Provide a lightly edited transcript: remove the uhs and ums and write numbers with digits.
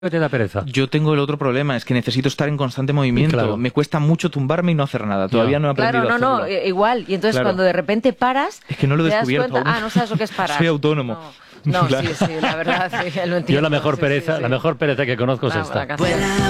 ¿Qué te da pereza? Yo tengo el otro problema, es que necesito estar en constante movimiento. Claro. Me cuesta mucho tumbarme y no hacer nada. Todavía no he aprendido Claro, a hacerlo. igual. Y entonces Claro. cuando de repente paras, Es que no lo he te das descubierto cuenta, aún. no sabes lo que es parar. Soy autónomo. No, Claro. sí, la verdad, sí, lo entiendo. Yo la mejor sí, pereza, sí. la mejor pereza que conozco es Vamos, esta. la canción.